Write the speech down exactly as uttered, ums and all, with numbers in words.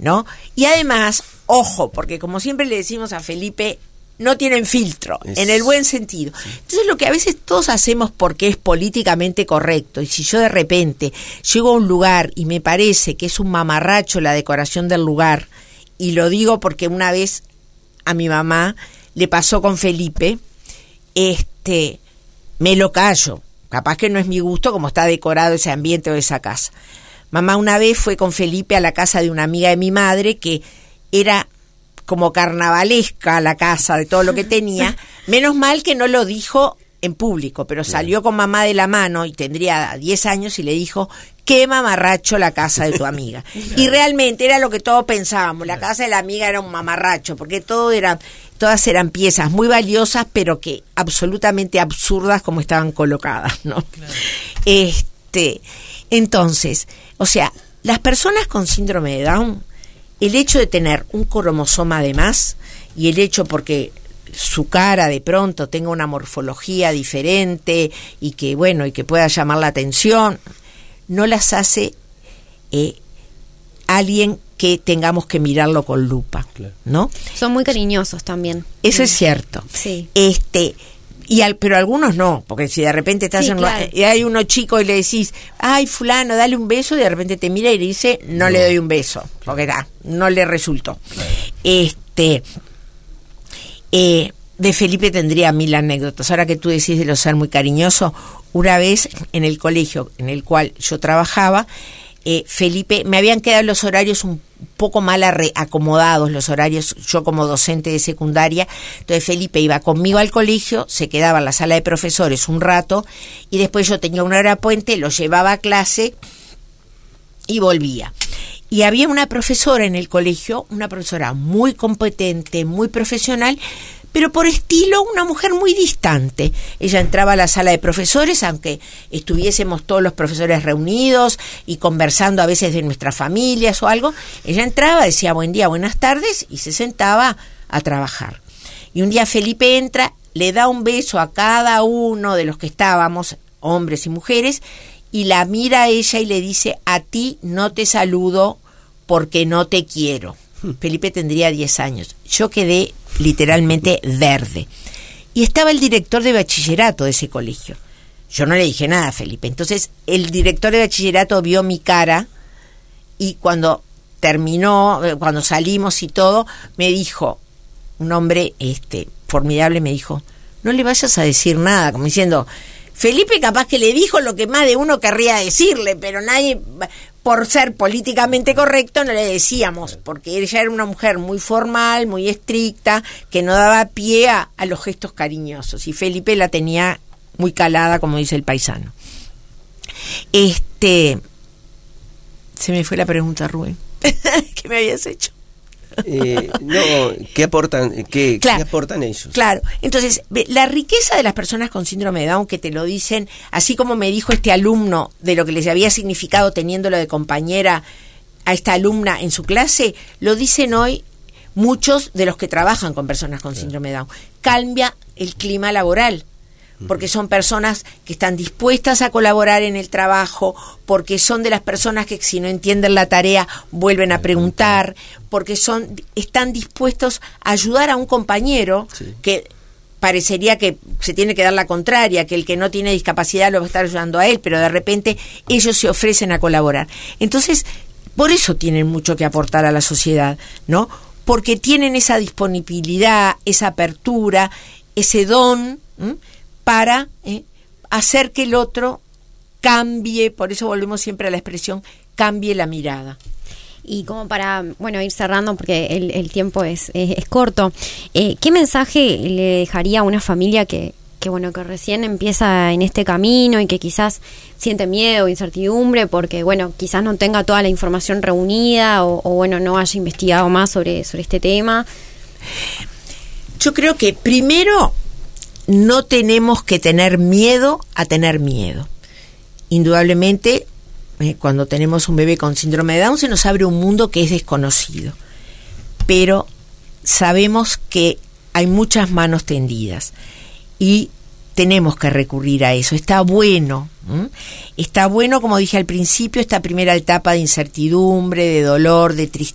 ¿no? Y además, ojo, porque como siempre le decimos a Felipe, no tienen filtro, es... en el buen sentido. Sí. Entonces lo que a veces todos hacemos porque es políticamente correcto, y si yo de repente llego a un lugar y me parece que es un mamarracho la decoración del lugar, y lo digo porque una vez a mi mamá le pasó con Felipe, este, me lo callo, capaz que no es mi gusto como está decorado ese ambiente o esa casa. Mamá una vez fue con Felipe a la casa de una amiga de mi madre que era como carnavalesca la casa de todo lo que tenía, menos mal que no lo dijo en público, pero salió con mamá de la mano y tendría diez años y le dijo, qué mamarracho la casa de tu amiga. Y realmente era lo que todos pensábamos, la casa de la amiga era un mamarracho, porque todo era, todas eran piezas muy valiosas, pero que absolutamente absurdas como estaban colocadas, ¿no? Claro. Este, entonces, o sea, las personas con síndrome de Down, el hecho de tener un cromosoma de más y el hecho porque su cara de pronto tenga una morfología diferente y que bueno y que pueda llamar la atención no las hace eh, alguien que tengamos que mirarlo con lupa, claro. ¿No? Son muy cariñosos también. Eso es cierto. Sí. Este y al, pero algunos no, porque si de repente estás sí, en claro. y hay uno chico y le decís, ay fulano, dale un beso, y de repente te mira y le dice, no, no. le doy un beso, porque ah, no le resultó. Claro. Este eh, de Felipe tendría mil anécdotas. Ahora que tú decís de lo ser muy cariñoso, una vez en el colegio en el cual yo trabajaba, eh, Felipe, me habían quedado los horarios un poco mal arre- acomodados, los horarios, yo como docente de secundaria, entonces Felipe iba conmigo al colegio, se quedaba en la sala de profesores un rato, y después yo tenía una hora puente, lo llevaba a clase y volvía. Y había una profesora en el colegio, una profesora muy competente, muy profesional, pero por estilo una mujer muy distante. Ella entraba a la sala de profesores, aunque estuviésemos todos los profesores reunidos y conversando a veces de nuestras familias o algo, ella entraba, decía buen día, buenas tardes, y se sentaba a trabajar. Y un día Felipe entra, le da un beso a cada uno de los que estábamos, hombres y mujeres, y la mira a ella y le dice, a ti no te saludo porque no te quiero. Felipe tendría diez años. Yo quedé literalmente verde. Y estaba el director de bachillerato de ese colegio. Yo no le dije nada a Felipe. Entonces el director de bachillerato vio mi cara y cuando terminó, cuando salimos y todo, me dijo, un hombre este formidable me dijo, no le vayas a decir nada, como diciendo, Felipe capaz que le dijo lo que más de uno querría decirle, pero nadie, por ser políticamente correcto, no le decíamos, porque ella era una mujer muy formal, muy estricta, que no daba pie a, a los gestos cariñosos, y Felipe la tenía muy calada, como dice el paisano. Este, se me fue la pregunta, Rubén. ¿Qué me habías hecho? Eh, no, ¿qué aportan, qué, claro, ¿qué aportan ellos? Claro, entonces, la riqueza de las personas con síndrome de Down, que te lo dicen, así como me dijo este alumno de lo que les había significado teniéndolo de compañera a esta alumna en su clase, lo dicen hoy muchos de los que trabajan con personas con síndrome de Down. Cambia el clima laboral, porque son personas que están dispuestas a colaborar en el trabajo, porque son de las personas que si no entienden la tarea vuelven a preguntar, porque son están dispuestos a ayudar a un compañero, sí, que parecería que se tiene que dar la contraria, que el que no tiene discapacidad lo va a estar ayudando a él, pero de repente ellos se ofrecen a colaborar. Entonces, por eso tienen mucho que aportar a la sociedad, ¿no? Porque tienen esa disponibilidad, esa apertura, ese don, ¿m? para eh, hacer que el otro cambie, por eso volvemos siempre a la expresión, cambie la mirada. Y como para, bueno, ir cerrando porque el, el tiempo es, es, es corto, eh, ¿qué mensaje le dejaría a una familia que, que, bueno, que recién empieza en este camino y que quizás siente miedo, incertidumbre, porque, bueno, quizás no tenga toda la información reunida o, o bueno, no haya investigado más sobre, sobre este tema? Yo creo que primero no tenemos que tener miedo a tener miedo. Indudablemente, eh, cuando tenemos un bebé con síndrome de Down se nos abre un mundo que es desconocido, pero sabemos que hay muchas manos tendidas y tenemos que recurrir a eso. Está bueno, ¿m? Está bueno, como dije al principio, esta primera etapa de incertidumbre, de dolor, de tristeza,